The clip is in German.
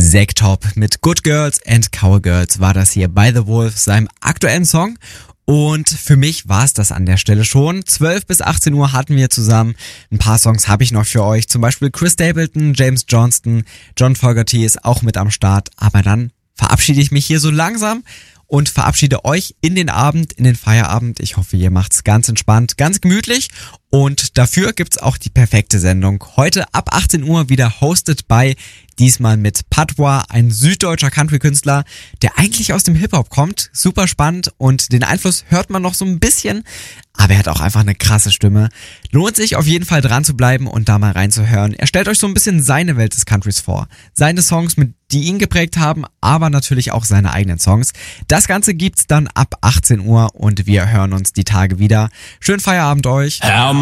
Zack Top mit Good Girls and Cowgirls war das hier bei The Wolf, seinem aktuellen Song. Und für mich war es das an der Stelle schon. 12 bis 18 Uhr hatten wir zusammen. Ein paar Songs habe ich noch für euch. Zum Beispiel Chris Stapleton, James Johnston, John Fogerty ist auch mit am Start. Aber dann verabschiede ich mich hier so langsam und verabschiede euch in den Abend, in den Feierabend. Ich hoffe, ihr macht's ganz entspannt, ganz gemütlich. Und dafür gibt's auch die perfekte Sendung. Heute ab 18 Uhr wieder hosted by, diesmal mit Patois, ein süddeutscher Country-Künstler, der eigentlich aus dem Hip-Hop kommt. Super spannend und den Einfluss hört man noch so ein bisschen, aber er hat auch einfach eine krasse Stimme. Lohnt sich auf jeden Fall dran zu bleiben und da mal reinzuhören. Er stellt euch so ein bisschen seine Welt des Countries vor. Seine Songs, die ihn geprägt haben, aber natürlich auch seine eigenen Songs. Das Ganze gibt's dann ab 18 Uhr und wir hören uns die Tage wieder. Schönen Feierabend euch.